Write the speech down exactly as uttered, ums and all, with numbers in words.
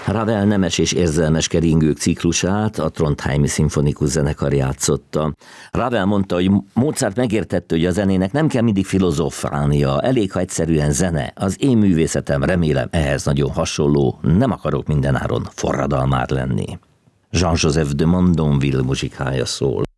Ravel nemes és érzelmes keringők ciklusát a Trondheimi Szimfonikus Zenekar játszotta. Ravel mondta, hogy Mozart megértette, hogy a zenének nem kell mindig filozofálnia, elég, ha egyszerűen zene. Az én művészetem, remélem, ehhez nagyon hasonló, nem akarok mindenáron forradalmár lenni. Jean-Joseph de Mandonville muzsikája szól.